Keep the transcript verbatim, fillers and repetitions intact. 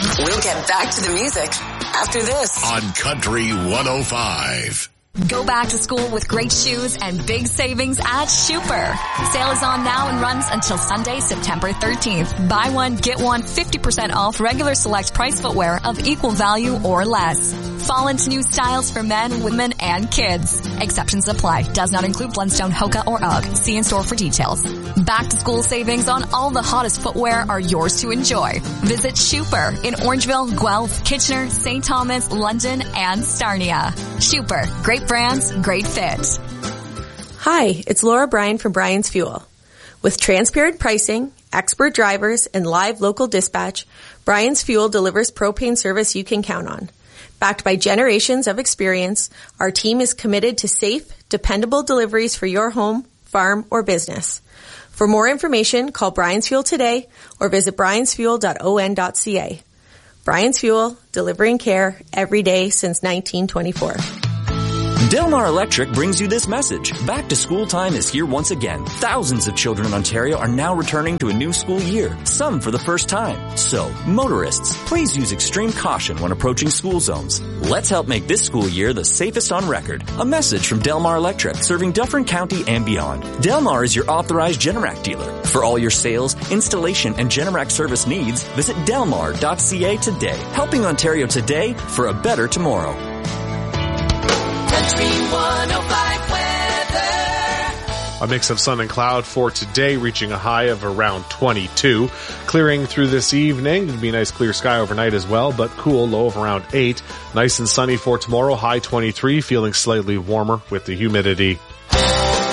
We'll get back to the music after this on Country one oh five. Go back to school with great shoes and big savings at Schuper. Sale is on now and runs until Sunday, September thirteenth. Buy one, get one fifty percent off regular select price footwear of equal value or less. Fall into new styles for men, women, and kids. Exceptions apply. Does not include Blundstone, Hoka, or UGG. See in store for details. Back to school savings on all the hottest footwear are yours to enjoy. Visit Schuper in Orangeville, Guelph, Kitchener, Saint Thomas, London, and Sarnia. Schuper. Great brands, great fit. Hi, it's Laura Bryan from Bryan's Fuel. With transparent pricing, expert drivers, and live local dispatch, Bryan's Fuel delivers propane service you can count on. Backed by generations of experience, our team is committed to safe, dependable deliveries for your home, farm, or business. For more information, call Bryan's Fuel today or visit bryans fuel dot o n dot c a. Bryan's Fuel, delivering care every day since nineteen twenty-four. Delmar Electric brings you this message. Back to school time is here once again. Thousands of children in Ontario are now returning to a new school year, some for the first time. So, motorists, please use extreme caution when approaching school zones. Let's help make this school year the safest on record. A message from Delmar Electric, serving Dufferin County and beyond. Delmar is your authorized Generac dealer. For all your sales, installation, and Generac service needs, visit delmar dot c a today. Helping Ontario today for a better tomorrow. Country one oh five weather. A mix of sun and cloud for today, reaching a high of around twenty-two. Clearing through this evening. It'll be a nice clear sky overnight as well, but cool, low of around eight. Nice and sunny for tomorrow, high twenty-three, feeling slightly warmer with the humidity